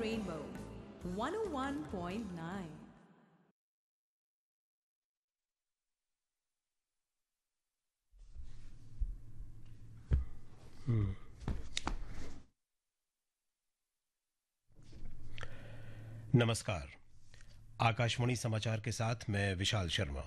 Rainbow 101.9. नमस्कार। आकाशवाणी समाचार के साथ मैं विशाल शर्मा।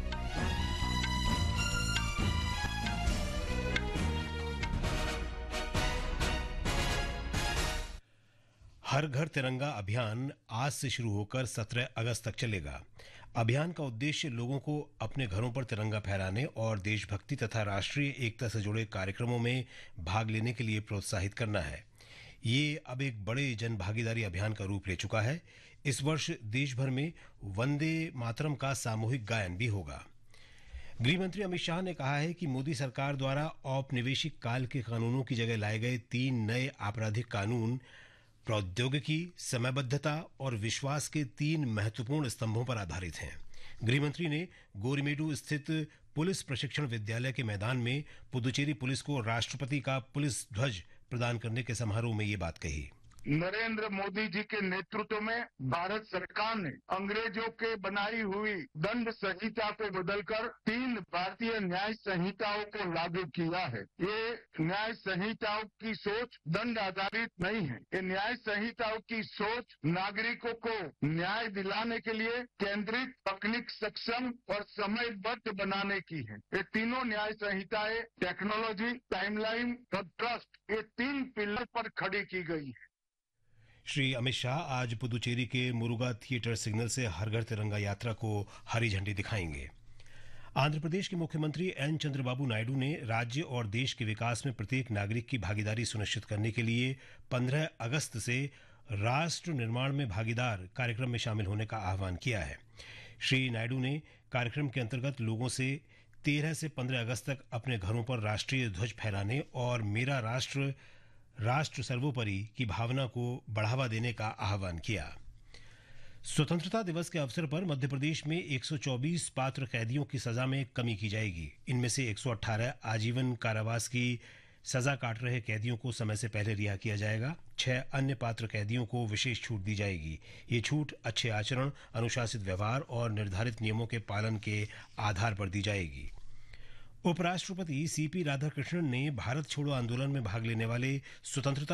हर घर तिरंगा अभियान आज से शुरू होकर 17 अगस्त तक चलेगा। अभियान का उद्देश्य लोगों को अपने घरों पर तिरंगा फहराने और देशभक्ति तथा राष्ट्रीय एकता से जुड़े कार्यक्रमों में भाग लेने के लिए प्रोत्साहित करना है। ये अब एक बड़े जन भागीदारी अभियान का रूप ले चुका है। इस वर्ष देश भर में वंदे मातरम का सामूहिक गायन भी होगा। गृह मंत्री अमित शाह ने कहा है कि मोदी सरकार द्वारा औपनिवेशिक काल के कानूनों की जगह लाए गए 3 नए आपराधिक कानून प्रौद्योगिकी, समयबद्धता और विश्वास के 3 महत्वपूर्ण स्तंभों पर आधारित हैं। गृह मंत्री ने गोरिमेडू स्थित पुलिस प्रशिक्षण विद्यालय के मैदान में पुदुचेरी पुलिस को राष्ट्रपति का पुलिस ध्वज प्रदान करने के समारोह में ये बात कही। नरेंद्र मोदी जी के नेतृत्व में भारत सरकार ने अंग्रेजों के बनाई हुई दंड संहिता को बदलकर 3 भारतीय न्याय संहिताओं को लागू किया है। ये न्याय संहिताओं की सोच दंड आधारित नहीं है। ये न्याय संहिताओं की सोच नागरिकों को न्याय दिलाने के लिए केंद्रित, तकनीक सक्षम और समयबद्ध बनाने की है। ये तीनों न्याय संहिताएं टेक्नोलॉजी, टाइमलाइन और ट्रस्ट, ये 3 पिलर पर खड़ी की गई है। श्री अमित शाह आज पुदुचेरी के मुरुगा थिएटर सिग्नल से हर घर तिरंगा यात्रा को हरी झंडी दिखाएंगे। आंध्र प्रदेश के मुख्यमंत्री एन चंद्रबाबू नायडू ने राज्य और देश के विकास में प्रत्येक नागरिक की भागीदारी सुनिश्चित करने के लिए 15 अगस्त से राष्ट्र निर्माण में भागीदार कार्यक्रम में शामिल होने का आह्वान किया है। श्री नायडू ने कार्यक्रम के अंतर्गत लोगों से 13 से 15 अगस्त तक अपने घरों पर राष्ट्रीय ध्वज फहराने और मेरा राष्ट्र सर्वोपरि की भावना को बढ़ावा देने का आह्वान किया। स्वतंत्रता दिवस के अवसर पर मध्य प्रदेश में 124 पात्र कैदियों की सजा में कमी की जाएगी। इनमें से 118 आजीवन कारावास की सजा काट रहे कैदियों को समय से पहले रिहा किया जाएगा। 6 अन्य पात्र कैदियों को विशेष छूट दी जाएगी। ये छूट अच्छे आचरण, अनुशासित व्यवहार और निर्धारित नियमों के पालन के आधार पर दी जाएगी। उपराष्ट्रपति सीपी राधाकृष्णन ने भारत छोड़ो आंदोलन में भाग लेने वाले स्वतंत्रता